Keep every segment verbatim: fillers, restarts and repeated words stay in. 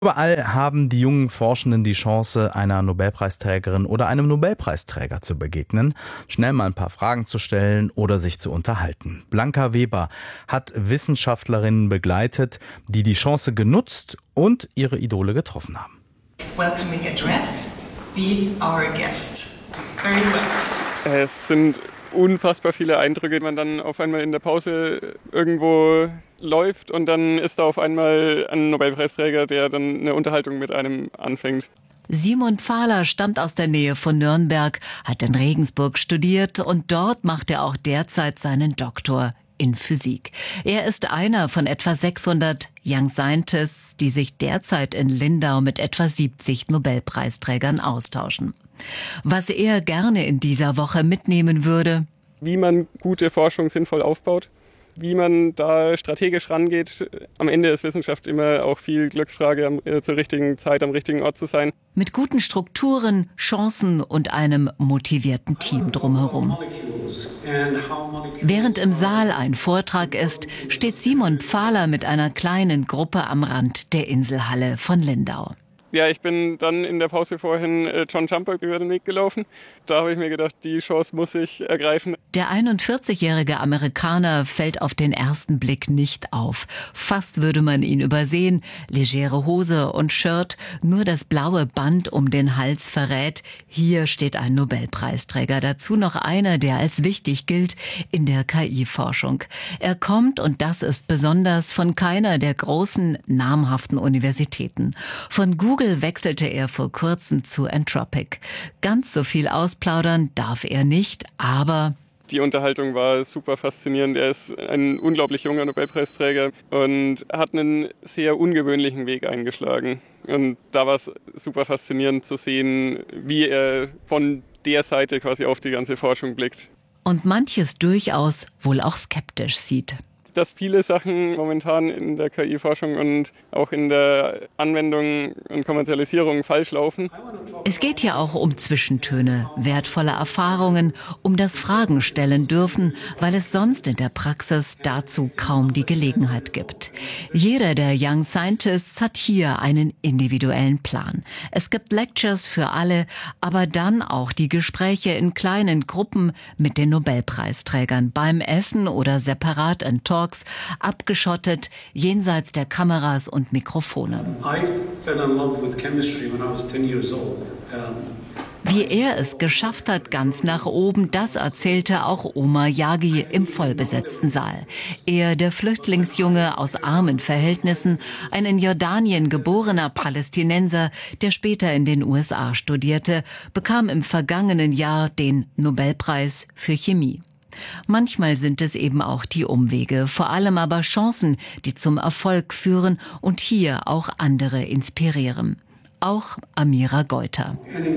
Überall haben die jungen Forschenden die Chance, einer Nobelpreisträgerin oder einem Nobelpreisträger zu begegnen, schnell mal ein paar Fragen zu stellen oder sich zu unterhalten. Blanca Weber hat Wissenschaftlerinnen begleitet, die die Chance genutzt und ihre Idole getroffen haben. Welcoming address, be our guest. Very well. Es sind unfassbar viele Eindrücke, wenn man dann auf einmal in der Pause irgendwo läuft und dann ist da auf einmal ein Nobelpreisträger, der dann eine Unterhaltung mit einem anfängt. Simon Pfahler stammt aus der Nähe von Nürnberg, hat in Regensburg studiert und dort macht er auch derzeit seinen Doktor in Physik. Er ist einer von etwa sechshundert Young Scientists, die sich derzeit in Lindau mit etwa siebzig Nobelpreisträgern austauschen. Was er gerne in dieser Woche mitnehmen würde: Wie man gute Forschung sinnvoll aufbaut, wie man da strategisch rangeht. Am Ende ist Wissenschaft immer auch viel Glücksfrage, äh, zur richtigen Zeit am richtigen Ort zu sein. Mit guten Strukturen, Chancen und einem motivierten Team drumherum. Während im Saal ein Vortrag ist, steht Simon Pfahler mit einer kleinen Gruppe am Rand der Inselhalle von Lindau. Ja, ich bin dann in der Pause vorhin John Jumper über den Weg gelaufen. Da habe ich mir gedacht, die Chance muss ich ergreifen. Der einundvierzigjährige Amerikaner fällt auf den ersten Blick nicht auf. Fast würde man ihn übersehen. Legere Hose und Shirt, nur das blaue Band um den Hals verrät: hier steht ein Nobelpreisträger. Dazu noch einer, der als wichtig gilt in der K I-Forschung. Er kommt, und das ist besonders, von keiner der großen, namhaften Universitäten. Von Google wechselte er vor kurzem zu Anthropic. Ganz so viel ausplaudern darf er nicht, aber die Unterhaltung war super faszinierend. Er ist ein unglaublich junger Nobelpreisträger und hat einen sehr ungewöhnlichen Weg eingeschlagen. Und da war es super faszinierend zu sehen, wie er von der Seite quasi auf die ganze Forschung blickt. Und manches durchaus wohl auch skeptisch sieht. Dass viele Sachen momentan in der K I-Forschung und auch in der Anwendung und Kommerzialisierung falsch laufen. Es geht ja auch um Zwischentöne, wertvolle Erfahrungen, um das Fragen stellen dürfen, weil es sonst in der Praxis dazu kaum die Gelegenheit gibt. Jeder der Young Scientists hat hier einen individuellen Plan. Es gibt Lectures für alle, aber dann auch die Gespräche in kleinen Gruppen mit den Nobelpreisträgern beim Essen oder separat in Talks, abgeschottet, jenseits der Kameras und Mikrofone. Wie er es geschafft hat, ganz nach oben, das erzählte auch Omar Yaghi im vollbesetzten Saal. Er, der Flüchtlingsjunge aus armen Verhältnissen, ein in Jordanien geborener Palästinenser, der später in den U S A studierte, bekam im vergangenen Jahr den Nobelpreis für Chemie. Manchmal sind es eben auch die Umwege, vor allem aber Chancen, die zum Erfolg führen und hier auch andere inspirieren. Auch Amira Geuter.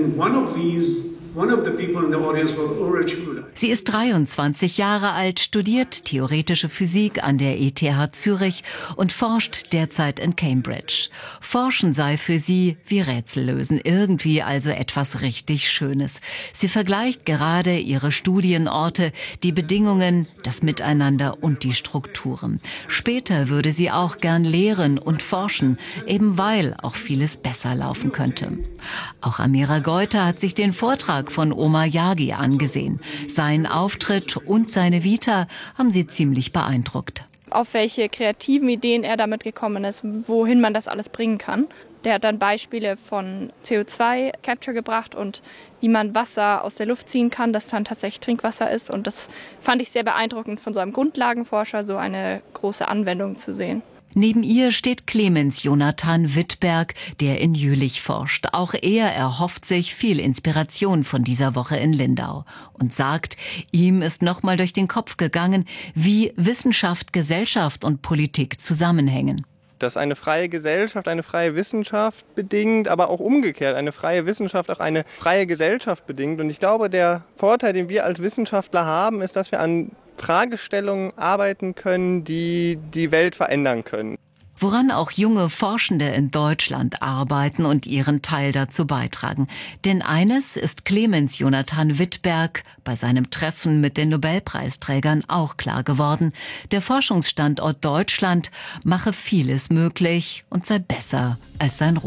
Sie ist dreiundzwanzig Jahre alt, studiert theoretische Physik an der E T H Zürich und forscht derzeit in Cambridge. Forschen sei für sie wie Rätsellösen, irgendwie also etwas richtig Schönes. Sie vergleicht gerade ihre Studienorte, die Bedingungen, das Miteinander und die Strukturen. Später würde sie auch gern lehren und forschen, eben weil auch vieles besser laufen könnte. Auch Amira Geuter hat sich den Vortrag von Omar Yaghi angesehen. Sein Auftritt und seine Vita haben sie ziemlich beeindruckt. Auf welche kreativen Ideen er damit gekommen ist, wohin man das alles bringen kann. Der hat dann Beispiele von C O zwei Capture gebracht und wie man Wasser aus der Luft ziehen kann, das dann tatsächlich Trinkwasser ist. Und das fand ich sehr beeindruckend, von so einem Grundlagenforscher so eine große Anwendung zu sehen. Neben ihr steht Clemens Jonathan Wittberg, der in Jülich forscht. Auch er erhofft sich viel Inspiration von dieser Woche in Lindau und sagt, ihm ist nochmal durch den Kopf gegangen, wie Wissenschaft, Gesellschaft und Politik zusammenhängen. Dass eine freie Gesellschaft eine freie Wissenschaft bedingt, aber auch umgekehrt eine freie Wissenschaft auch eine freie Gesellschaft bedingt. Und ich glaube, der Vorteil, den wir als Wissenschaftler haben, ist, dass wir an Fragestellungen arbeiten können, die die Welt verändern können. Woran auch junge Forschende in Deutschland arbeiten und ihren Teil dazu beitragen. Denn eines ist Clemens Jonathan Wittberg bei seinem Treffen mit den Nobelpreisträgern auch klar geworden: Der Forschungsstandort Deutschland mache vieles möglich und sei besser als sein Ruf.